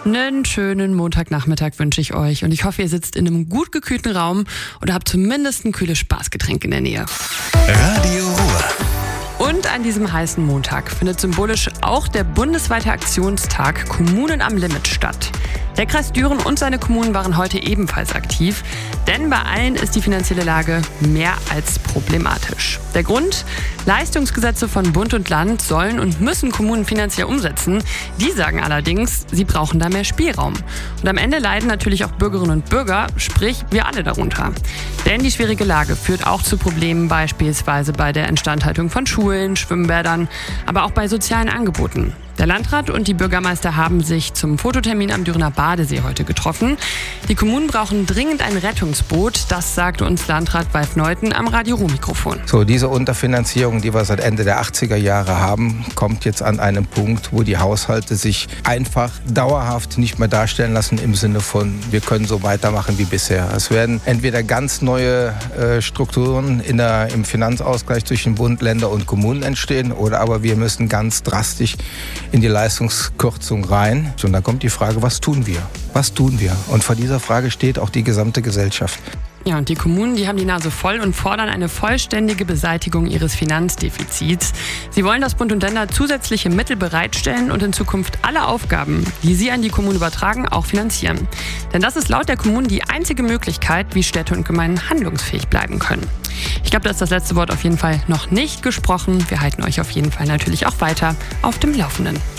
Einen schönen Montagnachmittag wünsche ich euch und ich hoffe, ihr sitzt in einem gut gekühlten Raum oder habt zumindest ein kühles Spaßgetränk in der Nähe. Radio Ruhr. Und an diesem heißen Montag findet symbolisch auch der bundesweite Aktionstag Kommunen am Limit statt. Der Kreis Düren und seine Kommunen waren heute ebenfalls aktiv, denn bei allen ist die finanzielle Lage mehr als problematisch. Der Grund? Leistungsgesetze von Bund und Land sollen und müssen Kommunen finanziell umsetzen. Die sagen allerdings, sie brauchen da mehr Spielraum. Und am Ende leiden natürlich auch Bürgerinnen und Bürger, sprich wir alle darunter. Denn die schwierige Lage führt auch zu Problemen beispielsweise bei der Instandhaltung von Schulen, Schwimmbädern, aber auch bei sozialen Angeboten. Der Landrat und die Bürgermeister haben sich zum Fototermin am Dürener Badesee heute getroffen. Die Kommunen brauchen dringend ein Rettungsboot, das sagte uns Landrat Walf Neuten am Radio-Ruhr-Mikrofon. So, diese Unterfinanzierung, die wir seit Ende der 80er Jahre haben, kommt jetzt an einen Punkt, wo die Haushalte sich einfach dauerhaft nicht mehr darstellen lassen im Sinne von, wir können so weitermachen wie bisher. Es werden entweder ganz neue Strukturen im Finanzausgleich zwischen Bund, Länder und Kommunen entstehen oder aber wir müssen ganz drastisch in die Leistungskürzung rein. Und da kommt die Frage, was tun wir? Was tun wir? Und vor dieser Frage steht auch die gesamte Gesellschaft. Ja, und die Kommunen, die haben die Nase voll und fordern eine vollständige Beseitigung ihres Finanzdefizits. Sie wollen, dass Bund und Länder zusätzliche Mittel bereitstellen und in Zukunft alle Aufgaben, die sie an die Kommunen übertragen, auch finanzieren. Denn das ist laut der Kommunen die einzige Möglichkeit, wie Städte und Gemeinden handlungsfähig bleiben können. Ich glaube, da ist das letzte Wort auf jeden Fall noch nicht gesprochen. Wir halten euch auf jeden Fall natürlich auch weiter auf dem Laufenden.